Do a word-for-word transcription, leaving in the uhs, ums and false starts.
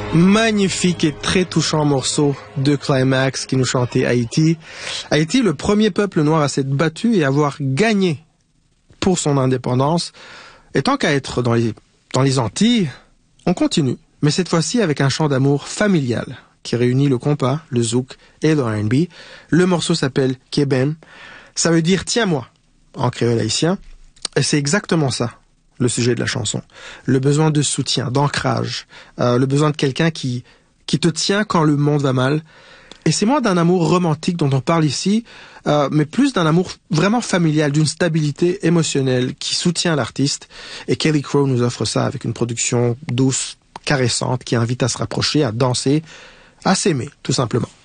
Magnifique et très touchant morceau de Climax qui nous chantait Haïti. Haïti, le premier peuple noir à s'être battu et avoir gagné pour son indépendance. Et tant qu'à être dans les, dans les Antilles, on continue. Mais cette fois-ci avec un chant d'amour familial qui réunit le compas, le zouk et le R and B. Le morceau s'appelle Kébem. Ça veut dire tiens-moi en créole haïtien. Et c'est exactement ça, le sujet de la chanson. Le besoin de soutien, d'ancrage, euh, le besoin de quelqu'un qui, qui te tient quand le monde va mal. Et c'est moins d'un amour romantique dont on parle ici, euh, mais plus d'un amour vraiment familial, d'une stabilité émotionnelle qui soutient l'artiste. Et Kelly Crow nous offre ça avec une production douce, caressante, qui invite à se rapprocher, à danser, à s'aimer, tout simplement.